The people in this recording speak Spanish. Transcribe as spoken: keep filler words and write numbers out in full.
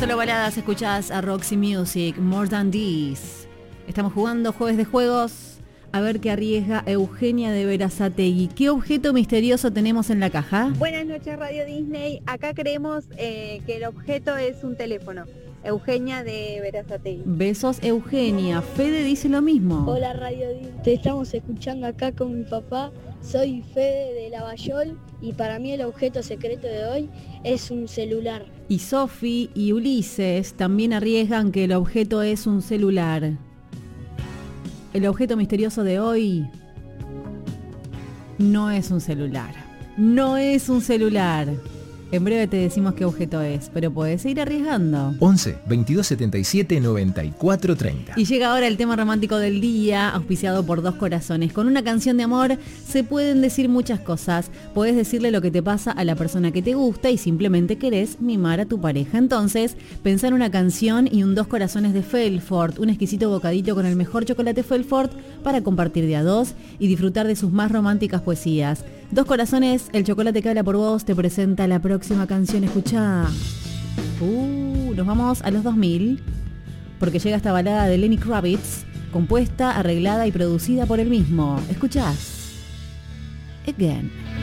Solo baladas, escuchás a Roxy Music, More Than This. Estamos jugando Jueves de Juegos. A ver qué arriesga Eugenia de Berazategui. ¿Qué objeto misterioso tenemos en la caja? Buenas noches, Radio Disney. Acá creemos eh, que el objeto es un teléfono. Eugenia de Berazategui. Besos, Eugenia. Fede dice lo mismo. Hola, Radio Disney. Te estamos escuchando acá con mi papá. Soy Fede de Lavallol y para mí el objeto secreto de hoy es un celular. Y Sofi y Ulises también arriesgan que el objeto es un celular. El objeto misterioso de hoy no es un celular. No es un celular. En breve te decimos qué objeto es, pero puedes seguir arriesgando. once, veintidós setenta y siete, noventa y cuatro treinta. Y llega ahora el tema romántico del día, auspiciado por Dos Corazones. Con una canción de amor se pueden decir muchas cosas. Podés decirle lo que te pasa a la persona que te gusta y simplemente querés mimar a tu pareja. Entonces, pensá en una canción y un Dos Corazones de Felfort, un exquisito bocadito con el mejor chocolate Felfort para compartir de a dos y disfrutar de sus más románticas poesías. Dos Corazones, el chocolate que habla por vos, te presenta la próxima canción. Escuchá. Uh, nos vamos a los dos mil, porque llega esta balada de Lenny Kravitz, compuesta, arreglada y producida por él mismo. Escuchás. Again.